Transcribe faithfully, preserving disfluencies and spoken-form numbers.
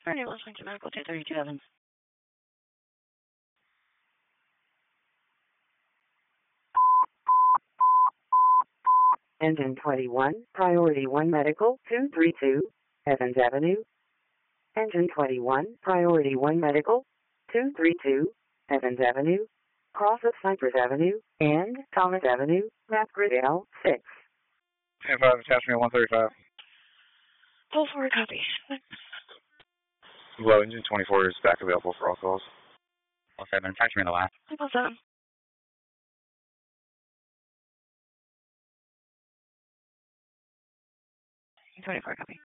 Alright, let's swing to medical two thirty-two Evans. Engine twenty-one, Priority one Medical, two three two, Evans Avenue. Engine twenty-one, Priority one Medical, two three two, Evans Avenue, cross of Cypress Avenue, and Thomas Avenue, map grid L six. ten five, attachment one thirty-five. Pull forward, copy. Low engine twenty-four is back available for all calls. All seven, attachment in the last. Pull seven. twenty-four, copy.